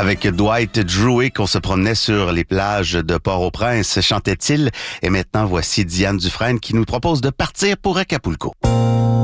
Avec Dwight Drury qu'on se promenait sur les plages de Port-au-Prince, chantait-il. Et maintenant, voici Diane Dufresne qui nous propose de partir pour Acapulco.